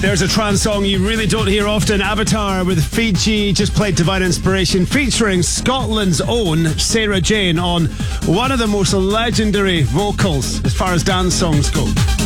There's a trance song you really don't hear often. Avatar with Fiji just played Divine Inspiration, featuring Scotland's own Sarah Jane on one of the most legendary vocals as far as dance songs go.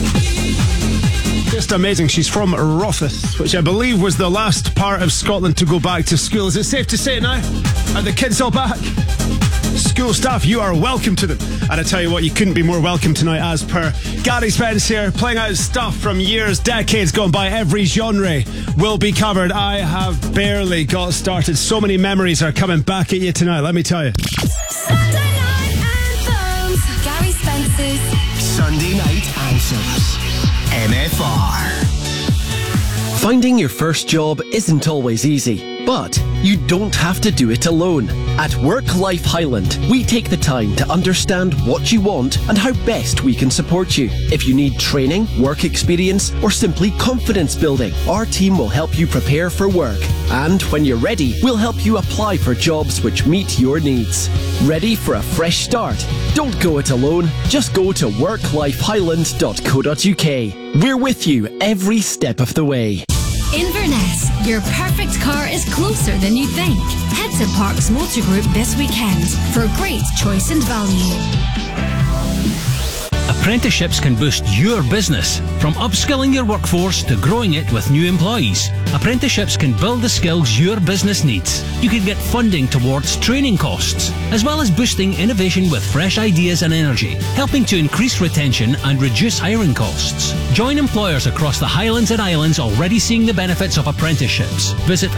Just amazing. She's from Rothes, which I believe was the last part of Scotland to go back to school. Is it safe to say it now? Are the kids all back? School staff, you are welcome to them. And I tell you what, you couldn't be more welcome tonight, as per Gary Spence here, playing out stuff from years, decades gone by. Every genre will be covered. I have barely got started. So many memories are coming back at you tonight, let me tell you. Sunday Night Anthems. Gary Spence's Sunday Night Anthems. MFR. Finding your first job isn't always easy, but you don't have to do it alone. At Work Life Highland, we take the time to understand what you want and how best we can support you. If you need training, work experience, or simply confidence building, our team will help you prepare for work. And when you're ready, we'll help you apply for jobs which meet your needs. Ready for a fresh start? Don't go it alone. Just go to worklifehighland.co.uk. We're with you every step of the way. Inverness. Your perfect car is closer than you think. Head to Parks Motor Group this weekend for a great choice and value. Apprenticeships can boost your business. From upskilling your workforce to growing it with new employees, apprenticeships can build the skills your business needs. You can get funding towards training costs, as well as boosting innovation with fresh ideas and energy, helping to increase retention and reduce hiring costs. Join employers across the Highlands and Islands already seeing the benefits of apprenticeships. Visit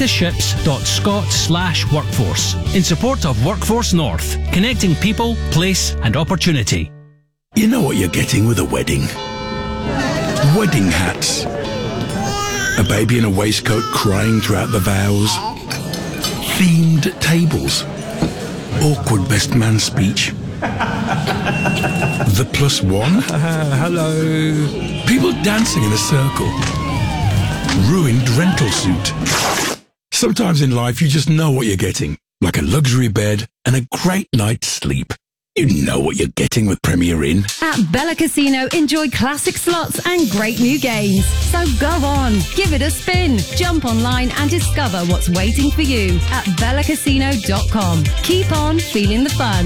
apprenticeships.scot/workforce in support of Workforce North, connecting people, place and opportunity. You know what you're getting with a wedding? Wedding hats. A baby in a waistcoat crying throughout the vows. Themed tables. Awkward best man speech. The plus one. Hello. People dancing in a circle. Ruined rental suit. Sometimes in life you just know what you're getting. Like a luxury bed and a great night's sleep. You know what you're getting with Premier Inn. At Bella Casino, enjoy classic slots and great new games. So go on, give it a spin. Jump online and discover what's waiting for you at bellacasino.com. Keep on feeling the fun.